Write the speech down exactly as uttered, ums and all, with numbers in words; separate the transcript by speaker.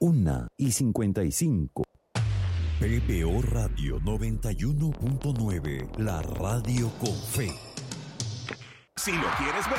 Speaker 1: una y cincuenta y cinco.
Speaker 2: P B O Radio noventa y uno punto nueve, la radio con fe.
Speaker 3: Si lo quieres ver.